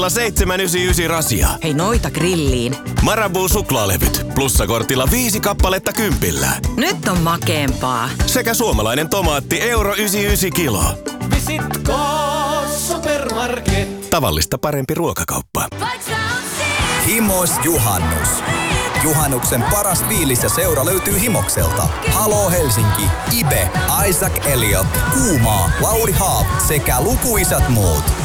7,99 rasia. Hei, noita grilliin. Marabou suklaalevyt. Plussakortilla 5 kappaletta 10. Nyt on makeempaa. Sekä suomalainen tomaatti €1,99 kilo. Visitko Supermarket? Tavallista parempi ruokakauppa. Himos Juhannus. Juhannuksen paras fiilis ja seura löytyy Himokselta. Haloo Helsinki, Ibe, Isaac Elliot, Kuumaa, Lauri Haap sekä lukuisat muut.